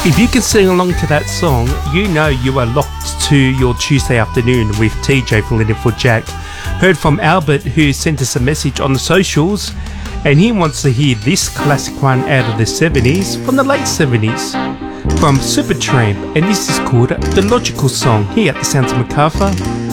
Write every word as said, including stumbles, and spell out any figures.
If you can sing along to that song, you know you are locked to your Tuesday afternoon with T J filling in for Jack. Heard from Albert, who sent us a message on the socials, and he wants to hear this classic one out of the seventies, from the late seventies, from Supertramp, and this is called The Logical Song, here at the Sounds of Macarthur.